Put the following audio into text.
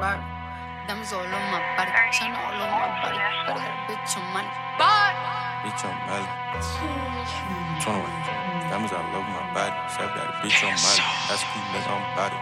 right. Diamonds all on my body, China all on my body. But I got a bitch on money. Bye. Bitch on Molly. 21. Diamonds all over my body. So I got a bitch on Molly. That's a cool nigga on body.